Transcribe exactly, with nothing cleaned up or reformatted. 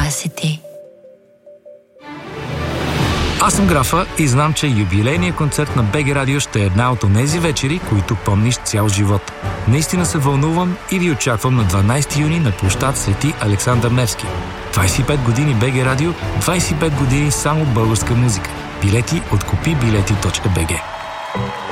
Това си ти. Аз съм Графа и знам, че юбилейният концерт на БГ Радио ще е една от онези вечери, които помниш цял живот. Наистина се вълнувам и ви очаквам на дванайсети юни на площад Свети Александър Невски. двайсет и пет години БГ Радио, двайсет и пет години само българска музика. Билети от купи билети точка би джи.